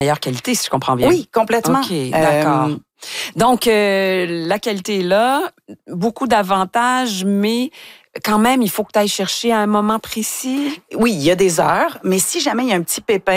meilleure qualité, si je comprends bien. Oui, complètement. OK, d'accord. Donc, la qualité est là, beaucoup d'avantages, mais quand même, il faut que tu ailles chercher à un moment précis. Oui, il y a des heures, mais si jamais il y a un petit pépin,